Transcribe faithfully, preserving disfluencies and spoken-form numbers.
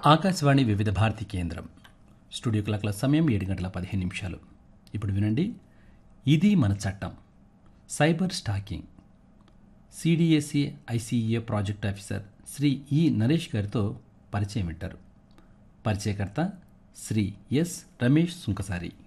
ఆకాశవాణి వివిధ భారతి కేంద్రం స్టూడియో క్లాక్ల సమయం ఏడు గంటల పదిహేను నిమిషాలు. ఇప్పుడు వినండి, ఇది మన చట్టం. Cyber stacking. సిడిఎస్ఈ ICA project officer Shri ఈ నరేష్ గారితో పరిచయం వింటారు. పరిచయకర్త శ్రీ ఎస్ రమేష్ సుంకసారి.